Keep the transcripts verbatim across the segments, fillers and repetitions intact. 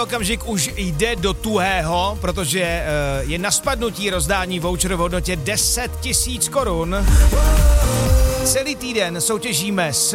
Okamžik už jde do tuhého, protože uh, je na spadnutí rozdání voucheru v hodnotě deset tisíc korun. Celý týden soutěžíme s...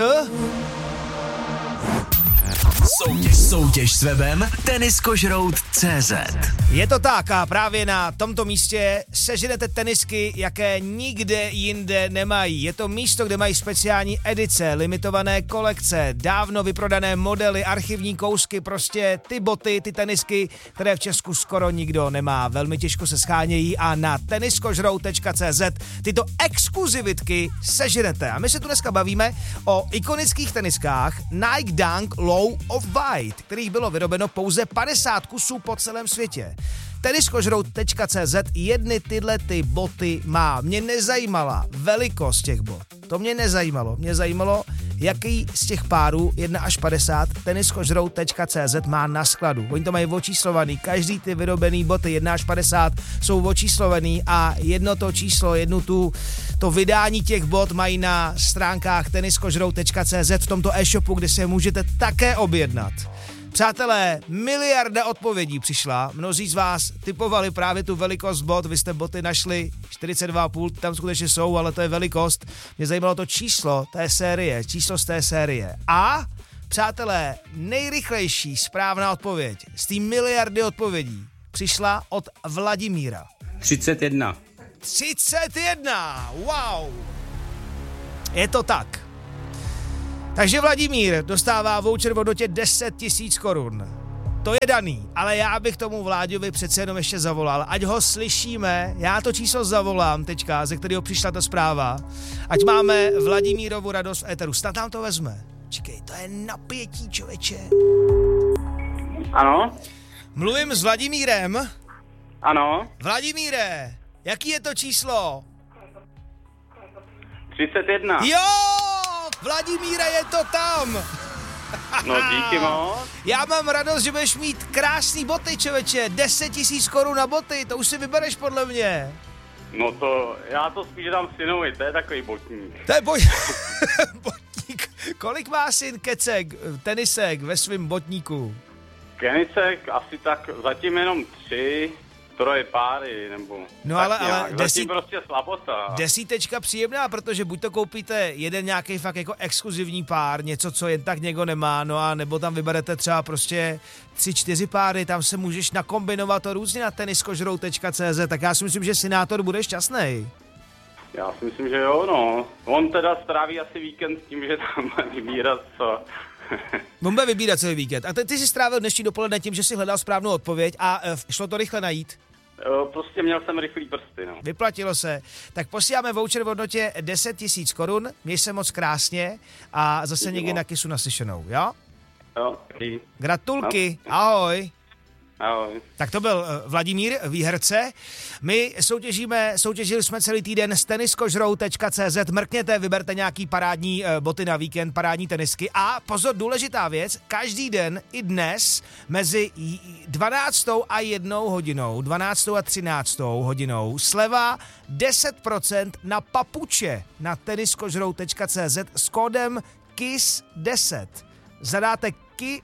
Soutěž, soutěž s webem teniskožrout tečka cé zet. Je to tak a právě na tomto místě seženete tenisky, jaké nikde jinde nemají. Je to místo, kde mají speciální edice, limitované kolekce, dávno vyprodané modely, archivní kousky, prostě ty boty, ty tenisky, které v Česku skoro nikdo nemá. Velmi těžko se schánějí a na teniskožrout tečka cé zet tyto exkluzivitky seženete. A my se tu dneska bavíme o ikonických teniskách Nike Dunk Low of White, kterých bylo vyrobeno pouze padesát kusů po celém světě. teniskožrout tečka cé zet jedny tyhle ty boty má. Mě nezajímala velikost těch bot. To mě nezajímalo. Mě zajímalo, jaký z těch párů jedna až padesát teniskožrout tečka cé zet má na skladu. Oni to mají očíslovaný. Každý ty vyrobený boty jedna až padesát jsou očíslovaný a jedno to číslo, jednu tu to vydání těch bot mají na stránkách teniskožrout tečka cé zet v tomto e-shopu, kde se můžete také objednat. Přátelé, miliarda odpovědí přišla. Mnozí z vás typovali právě tu velikost bot. Vy jste boty našli čtyřicet dva a půl, tam skutečně jsou, ale to je velikost. Mě zajímalo to číslo té série, číslo z té série. A, přátelé, nejrychlejší správná odpověď z té miliardy odpovědí přišla od Vladimíra. třicet jedna. třicet jedna, wow. Je to tak. Takže Vladimír dostává voucher v hodnotě deset tisíc korun. To je daný, ale já bych tomu Vláďovi přece jenom ještě zavolal. Ať ho slyšíme, já to číslo zavolám teďka, ze kterého přišla ta zpráva. Ať máme Vladimírovu radost v éteru. Snad nám to vezme. Čekej, to je napětí, člověče. Ano? Mluvím s Vladimírem. Ano? Vladimíre, jaký je to číslo? třicet jedna. Jo! Vladimíre, je to tam! No díky moc. Já mám radost, že budeš mít krásný boty, člověče. deset tisíc korun na boty, to už si vybereš podle mě. No to, já to spíš dám synovi, to je takový botník. To je boj... botník. Kolik má syn kecek, tenisek ve svém botníku? Kenicek asi tak zatím jenom tři, troje páry, nebo... No tak ale, ale nějak. desít... Zatím prostě slabota. Desítečka příjemná, protože buď to koupíte jeden nějaký fakt jako exkluzivní pár, něco, co jen tak někdo nemá, no a nebo tam vyberete třeba prostě tři, čtyři páry, tam se můžeš nakombinovat to různě na teniskožrout tečka cé zet, tak já si myslím, že Synátor bude šťastný. Já si myslím, že jo, no. On teda stráví asi víkend s tím, že tam bude vybírat co... On bude vybírat celý víkend. A ty, ty jsi strávil dnešní dopoledne tím, že jsi hledal správnou odpověď a e, šlo to rychle najít? Jo, prostě měl jsem rychlý prsty, no. Vyplatilo se. Tak posíláme voucher v hodnotě deset tisíc korun, měj se moc krásně a zase někdy na kysu naslyšenou, jo? Jo, dobrý. Gratulky, no. Ahoj. Ahoj. Tak to byl Vladimír, výherce. My soutěžíme, soutěžili jsme celý týden s teniskožrout tečka cé zet. Mrkněte, vyberte nějaký parádní boty na víkend, parádní tenisky. A pozor, důležitá věc, každý den i dnes mezi dvanáctou a jednou hodinou, dvanáctou a třináctou hodinou, sleva deset procent na papuče na teniskožrout tečka cé zet s kódem K I S deset. Zadáte K I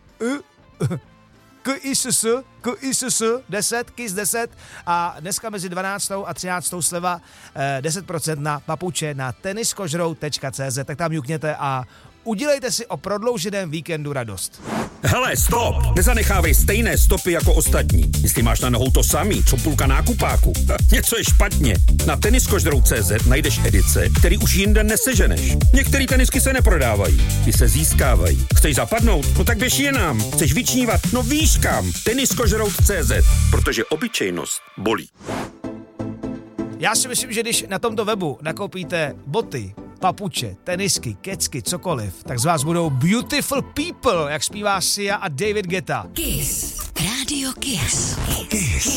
K I S S, K I S S deset, K I S deset a dneska mezi dvanáctou a třináctou sleva eh, deset procent na papuče na teniskožrout tečka cé zet, tak tam jukněte a udělejte si o prodlouženém víkendu radost. Hele, stop! Nezanechávej stejné stopy jako ostatní. Jestli máš na nohou to samý, co půlka nákupáku, něco je špatně. Na teniskožrout tečka cé zet najdeš edice, který už jinde neseženeš. Některé tenisky se neprodávají, ty se získávají. Chceš zapadnout? No tak běž jinam. Chceš vyčnívat? No víš kam. teniskožrout tečka cé zet, protože obyčejnost bolí. Já si myslím, že když na tomto webu nakoupíte boty, papuče, tenisky, kecky, cokoliv, tak z vás budou beautiful people, jak zpívá Sia a David Guetta. Kiss. Radio Kiss. Kiss.